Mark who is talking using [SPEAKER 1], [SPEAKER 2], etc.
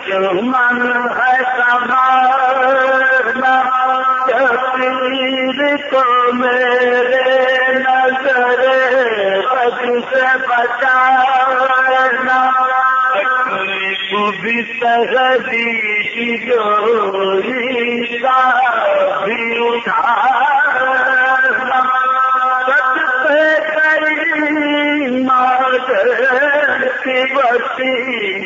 [SPEAKER 1] दुश्मन है संभालना, तकदीर को मेरे नजर बद से बचाना, भी सहदी की जोरी का भी उठाना, सच पे कई मादर की बसी